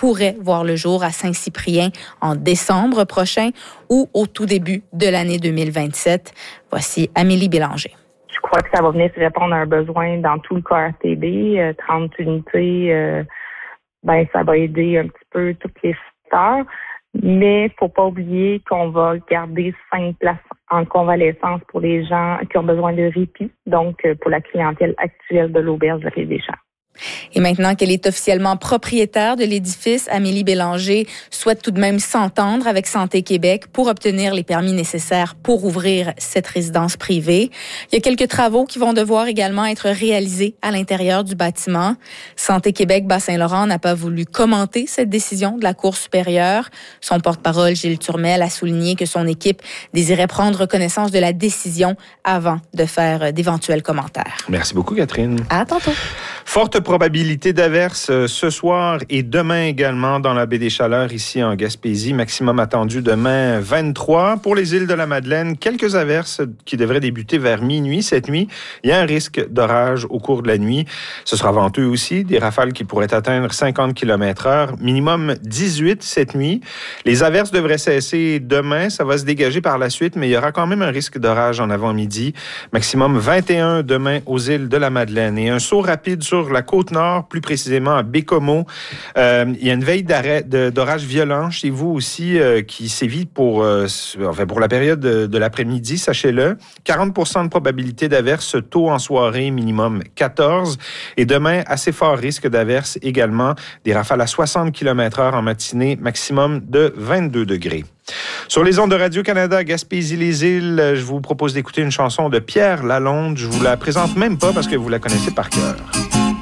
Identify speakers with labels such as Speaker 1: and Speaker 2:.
Speaker 1: pourrait voir le jour à Saint-Cyprien en décembre prochain ou au tout début de l'année 2027. Voici Amélie Bélanger.
Speaker 2: Je crois que ça va venir répondre à un besoin dans tout le QRTB. 30 unités, ça va aider un petit peu tous les secteurs. Mais faut pas oublier qu'on va garder 5 places en convalescence pour les gens qui ont besoin de répit, donc pour la clientèle actuelle de l'auberge de Rive-des-Champs.
Speaker 1: Et maintenant qu'elle est officiellement propriétaire de l'édifice, Amélie Bélanger souhaite tout de même s'entendre avec Santé Québec pour obtenir les permis nécessaires pour ouvrir cette résidence privée. Il y a quelques travaux qui vont devoir également être réalisés à l'intérieur du bâtiment. Santé Québec Bas-Saint-Laurent n'a pas voulu commenter cette décision de la Cour supérieure. Son porte-parole, Gilles Turmel, a souligné que son équipe désirait prendre connaissance de la décision avant de faire d'éventuels commentaires.
Speaker 3: Merci beaucoup, Catherine.
Speaker 1: À tantôt.
Speaker 3: Forte probabilité d'averses ce soir et demain également dans la baie des Chaleurs ici en Gaspésie. Maximum attendu demain 23. Pour les îles de la Madeleine, quelques averses qui devraient débuter vers minuit. Cette nuit, il y a un risque d'orage au cours de la nuit. Ce sera venteux aussi. Des rafales qui pourraient atteindre 50 km/h. Minimum 18 cette nuit. Les averses devraient cesser demain. Ça va se dégager par la suite, mais il y aura quand même un risque d'orage en avant-midi. Maximum 21 demain aux îles de la Madeleine. Et un saut rapide sur la Côte-Nord, plus précisément à Bécomo. Il y a une veille d'orage violent chez vous aussi qui sévit pour la période de l'après-midi, sachez-le. 40% de probabilité d'averse tôt en soirée, minimum 14. Et demain, assez fort risque d'averse également. Des rafales à 60 km/h en matinée, maximum de 22 degrés. Sur les ondes de Radio-Canada, Gaspésie-les-Îles, je vous propose d'écouter une chanson de Pierre Lalonde. Je vous la présente même pas parce que vous la connaissez par cœur.